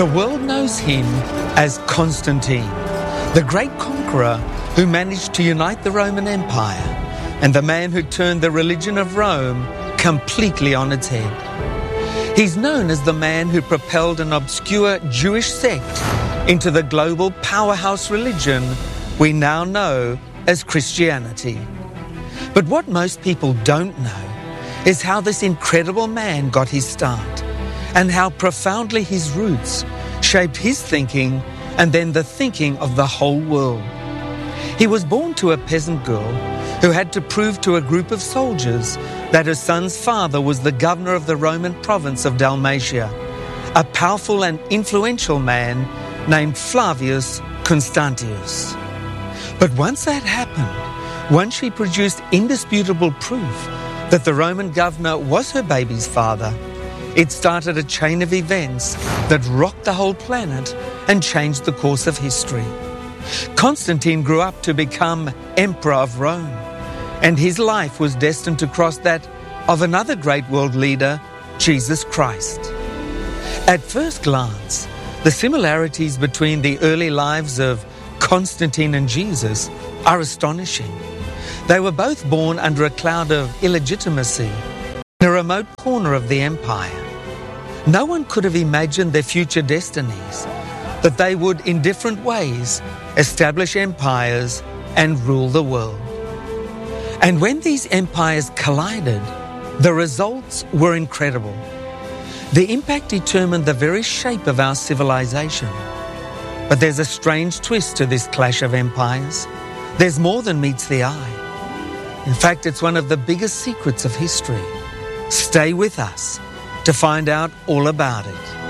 The world knows him as Constantine, the great conqueror who managed to unite the Roman Empire and the man who turned the religion of Rome completely on its head. He's known as the man who propelled an obscure Jewish sect into the global powerhouse religion we now know as Christianity. But what most people don't know is how this incredible man got his start and how profoundly his roots shaped his thinking and then the thinking of the whole world. He was born to a peasant girl who had to prove to a group of soldiers that her son's father was the governor of the Roman province of Dalmatia, a powerful and influential man named Flavius Constantius. But once that happened, once she produced indisputable proof that the Roman governor was her baby's father, it started a chain of events that rocked the whole planet and changed the course of history. Constantine grew up to become Emperor of Rome, and his life was destined to cross that of another great world leader, Jesus Christ. At first glance, the similarities between the early lives of Constantine and Jesus are astonishing. They were both born under a cloud of illegitimacy in a remote corner of the empire. No one could have imagined their future destinies, that they would, in different ways, establish empires and rule the world. And when these empires collided, the results were incredible. The impact determined the very shape of our civilization. But there's a strange twist to this clash of empires. There's more than meets the eye. In fact, it's one of the biggest secrets of history. Stay with us to find out all about it.